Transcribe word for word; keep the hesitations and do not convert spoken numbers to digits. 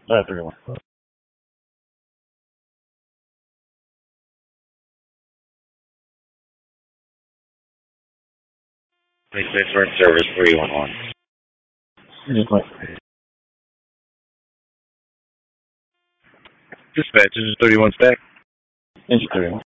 Uh, thirty-one. twenty-six for service three one one. Just wait. Dispatch, this is thirty-one stack. Engine thirty-one.